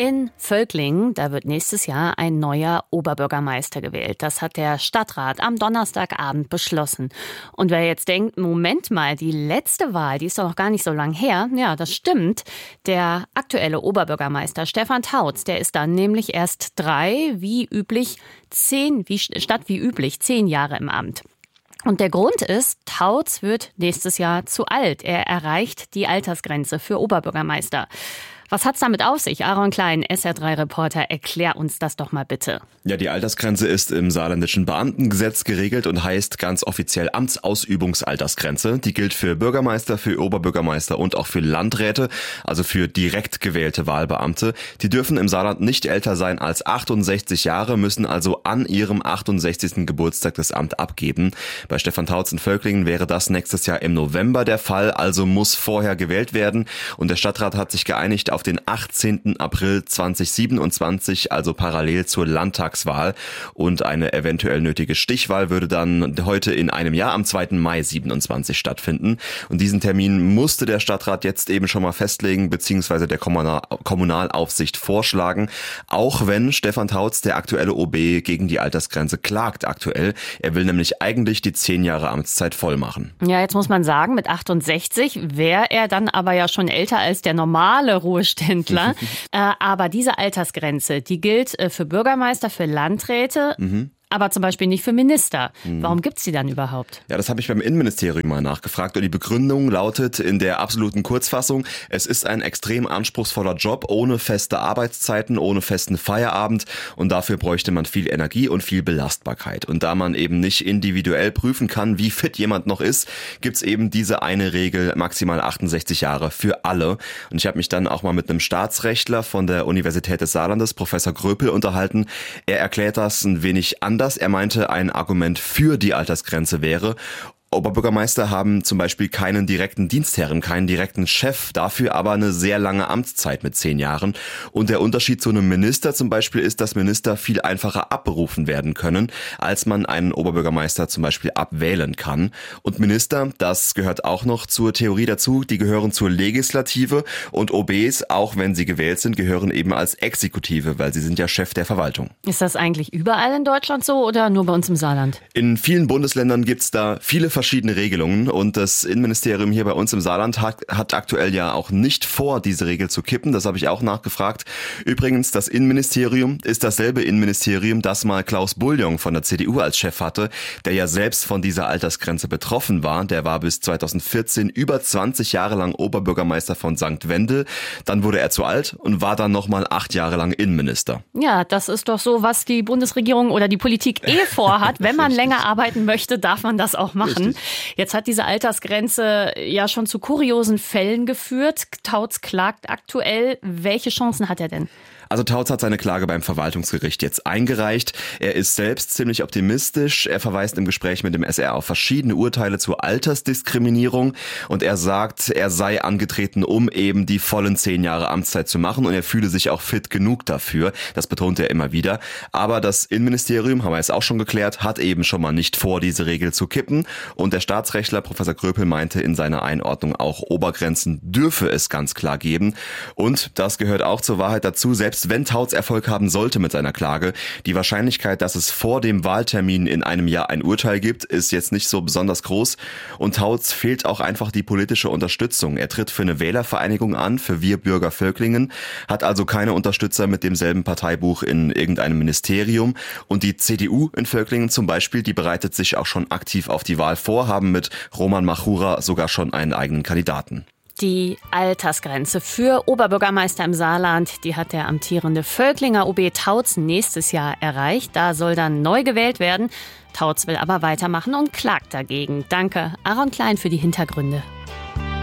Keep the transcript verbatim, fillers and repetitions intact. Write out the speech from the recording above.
In Völklingen, da wird nächstes Jahr ein neuer Oberbürgermeister gewählt. Das hat der Stadtrat am Donnerstagabend beschlossen. Und wer jetzt denkt, Moment mal, die letzte Wahl, die ist doch noch gar nicht so lang her. Ja, das stimmt. Der aktuelle Oberbürgermeister Stefan Tautz, der ist dann nämlich erst drei, wie üblich, zehn, wie, statt wie üblich, zehn Jahre im Amt. Und der Grund ist, Tautz wird nächstes Jahr zu alt. Er erreicht die Altersgrenze für Oberbürgermeister. Was hat's damit auf sich? Aaron Klein, S R drei Reporter, erklär uns das doch mal bitte. Ja, die Altersgrenze ist im saarländischen Beamtengesetz geregelt und heißt ganz offiziell Amtsausübungsaltersgrenze. Die gilt für Bürgermeister, für Oberbürgermeister und auch für Landräte, also für direkt gewählte Wahlbeamte. Die dürfen im Saarland nicht älter sein als achtundsechzig Jahre, müssen also an ihrem achtundsechzigsten Geburtstag das Amt abgeben. Bei Stefan Tautz in Völklingen wäre das nächstes Jahr im November der Fall, also muss vorher gewählt werden. Und der Stadtrat hat sich geeinigt auf den achtzehnten April zweitausendsiebenundzwanzig, also parallel zur Landtagswahl. Und eine eventuell nötige Stichwahl würde dann heute in einem Jahr am zweiten Mai siebenundzwanzig stattfinden. Und diesen Termin musste der Stadtrat jetzt eben schon mal festlegen, beziehungsweise der Kommunal- Kommunalaufsicht vorschlagen. Auch wenn Stefan Tautz, der aktuelle O B, gegen die Altersgrenze klagt aktuell. Er will nämlich eigentlich die zehn Jahre Amtszeit voll machen. Ja, jetzt muss man sagen, mit achtundsechzig wäre er dann aber ja schon älter als der normale Ruheständler. äh, aber diese Altersgrenze, die gilt äh, für Bürgermeister, für Landräte. Mhm. Aber zum Beispiel nicht für Minister. Warum gibt's die dann überhaupt? Ja, das habe ich beim Innenministerium mal nachgefragt. Und die Begründung lautet in der absoluten Kurzfassung: Es ist ein extrem anspruchsvoller Job, ohne feste Arbeitszeiten, ohne festen Feierabend. Und dafür bräuchte man viel Energie und viel Belastbarkeit. Und da man eben nicht individuell prüfen kann, wie fit jemand noch ist, gibt's eben diese eine Regel, maximal achtundsechzig Jahre für alle. Und ich habe mich dann auch mal mit einem Staatsrechtler von der Universität des Saarlandes, Professor Gröpel, unterhalten. Er erklärt das ein wenig anders. Er meinte, ein Argument für die Altersgrenze wäre: Oberbürgermeister haben zum Beispiel keinen direkten Dienstherren, keinen direkten Chef, dafür aber eine sehr lange Amtszeit mit zehn Jahren. Und der Unterschied zu einem Minister zum Beispiel ist, dass Minister viel einfacher abberufen werden können, als man einen Oberbürgermeister zum Beispiel abwählen kann. Und Minister, das gehört auch noch zur Theorie dazu, die gehören zur Legislative, und O Bs, auch wenn sie gewählt sind, gehören eben als Exekutive, weil sie sind ja Chef der Verwaltung. Ist das eigentlich überall in Deutschland so oder nur bei uns im Saarland? In vielen Bundesländern gibt's da viele verschiedene verschiedene Regelungen, und das Innenministerium hier bei uns im Saarland hat, hat aktuell ja auch nicht vor, diese Regel zu kippen. Das habe ich auch nachgefragt. Übrigens, das Innenministerium ist dasselbe Innenministerium, das mal Klaus Bullion von der C D U als Chef hatte, der ja selbst von dieser Altersgrenze betroffen war. Der war bis zweitausendvierzehn über zwanzig Jahre lang Oberbürgermeister von Sankt Wendel. Dann wurde er zu alt und war dann nochmal acht Jahre lang Innenminister. Ja, das ist doch so, was die Bundesregierung oder die Politik eh vorhat. Wenn man länger arbeiten möchte, darf man das auch machen. Richtig. Jetzt hat diese Altersgrenze ja schon zu kuriosen Fällen geführt. Tautz klagt aktuell. Welche Chancen hat er denn? Also Tautz hat seine Klage beim Verwaltungsgericht jetzt eingereicht. Er ist selbst ziemlich optimistisch. Er verweist im Gespräch mit dem S R auf verschiedene Urteile zur Altersdiskriminierung. Und er sagt, er sei angetreten, um eben die vollen zehn Jahre Amtszeit zu machen. Und er fühle sich auch fit genug dafür. Das betont er immer wieder. Aber das Innenministerium, haben wir jetzt auch schon geklärt, hat eben schon mal nicht vor, diese Regel zu kippen. Und der Staatsrechtler Professor Gröpel meinte in seiner Einordnung auch, Obergrenzen dürfe es ganz klar geben. Und das gehört auch zur Wahrheit dazu, selbst wenn Tautz Erfolg haben sollte mit seiner Klage, die Wahrscheinlichkeit, dass es vor dem Wahltermin in einem Jahr ein Urteil gibt, ist jetzt nicht so besonders groß. Und Tautz fehlt auch einfach die politische Unterstützung. Er tritt für eine Wählervereinigung an, für Wir Bürger Völklingen, hat also keine Unterstützer mit demselben Parteibuch in irgendeinem Ministerium. Und die C D U in Völklingen zum Beispiel, die bereitet sich auch schon aktiv auf die Wahl vor, haben mit Roman Machura sogar schon einen eigenen Kandidaten. Die Altersgrenze für Oberbürgermeister im Saarland, die hat der amtierende Völklinger O B Tautz nächstes Jahr erreicht. Da soll dann neu gewählt werden. Tautz will aber weitermachen und klagt dagegen. Danke, Aaron Klein, für die Hintergründe.